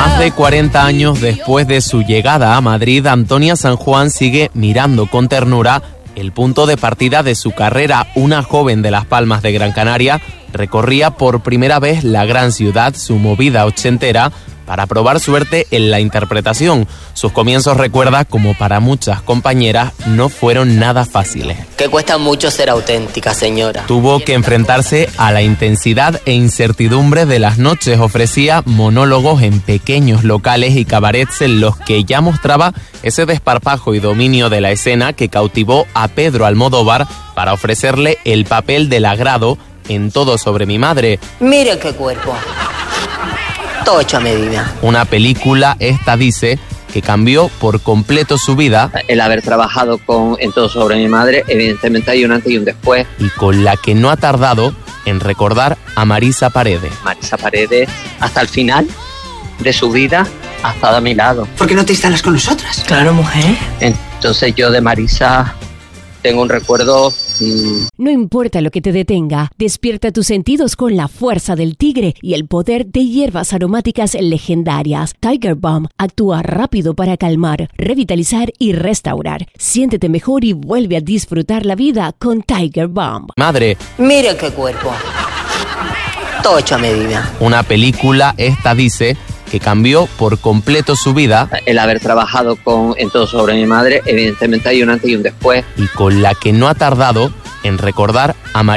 Más de 40 años después de su llegada a Madrid, Antonia San Juan sigue mirando con ternura el punto de partida de su carrera. Una joven de Las Palmas de Gran Canaria recorría por primera vez la gran ciudad, su movida ochentera, para probar suerte en la interpretación. Sus comienzos, recuerda, como para muchas compañeras, no fueron nada fáciles. Que cuesta mucho ser auténtica, señora. Tuvo que enfrentarse a la intensidad e incertidumbre de las noches. Ofrecía monólogos en pequeños locales y cabarets en los que ya mostraba ese desparpajo y dominio de la escena que cautivó a Pedro Almodóvar para ofrecerle el papel del agrado en Todo sobre mi madre. Mire qué cuerpo. Todo hecho a medida. Una película, esta dice, que cambió por completo su vida. El haber trabajado en Todo sobre mi madre, evidentemente hay un antes y un después. Y con la que no ha tardado en recordar a Marisa Paredes. Marisa Paredes, hasta el final de su vida, ha estado a mi lado. ¿Por qué no te instalas con nosotras? Claro, mujer. Entonces yo de Marisa tengo un recuerdo. No importa lo que te detenga, despierta tus sentidos con la fuerza del tigre y el poder de hierbas aromáticas legendarias. Tiger Balm actúa rápido para calmar, revitalizar y restaurar. Siéntete mejor y vuelve a disfrutar la vida con Tiger Balm. Madre. Mire qué cuerpo. Todo hecho a medida. Una película, esta dice, que cambió por completo su vida. El haber trabajado en Todo sobre mi madre, evidentemente hay un antes y un después. Y con la que no ha tardado en recordar a Marisa